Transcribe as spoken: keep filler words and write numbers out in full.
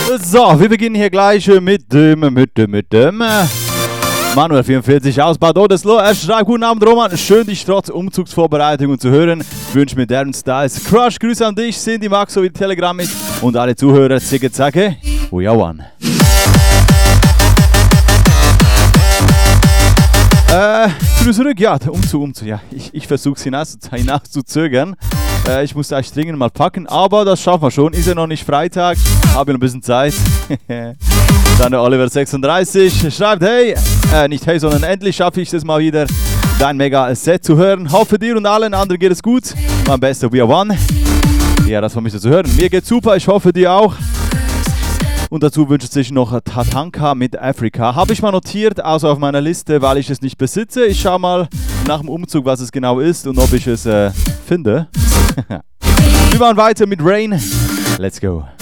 So, wir beginnen hier gleich mit dem, mit dem, mit dem Manuel vierundvierzig aus Bad Oldesloe. Er schreibt: Guten Abend, Roman. Schön, dich trotz Umzugsvorbereitungen zu hören. Wünsche mir Darren Styles. Crush, Grüße an dich, Cindy, Max sowie Telegram mit und alle Zuhörer. Zicke, zacke. We are one. Äh, zurück, ja, Umzug, Umzug, ja. Ich, ich versuche es hinaus, hinaus zu zögern. Äh, ich muss eigentlich dringend mal packen, aber das schaffen wir schon. Ist ja noch nicht Freitag, habe noch ein bisschen Zeit. Dann der Oliver sechsunddreißig schreibt: Hey, äh, nicht hey, sondern endlich schaffe ich es mal wieder, dein Mega-Set zu hören. Hoffe dir und allen anderen geht es gut. Mein bester We Are One. Ja, das war mich so zu hören. Mir geht's super, ich hoffe dir auch. Und dazu wünscht sich noch Tatanka mit Afrika. Habe ich mal notiert, außer auf meiner Liste, weil ich es nicht besitze. Ich schaue mal nach dem Umzug, was es genau ist und ob ich es äh, finde. Wir machen weiter mit Rain. Let's go.